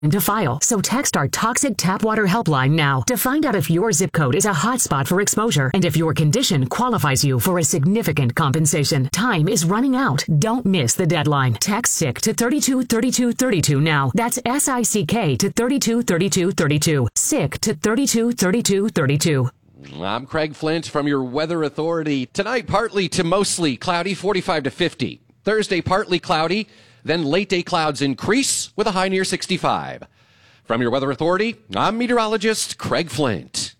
to file. So text our Toxic Tap Water helpline now to find out if your zip code is a hotspot for exposure and if your condition qualifies you for a significant compensation. Time is running out. Don't miss the deadline. Text SICK to 323232 now. That's SICK to 323232. SICK to 323232. I'm Craig Flint from your Weather Authority. Tonight, partly to mostly cloudy, 45 to 50. Thursday, partly cloudy. Then late day clouds increase with a high near 65. From your Weather Authority, I'm meteorologist Craig Flint.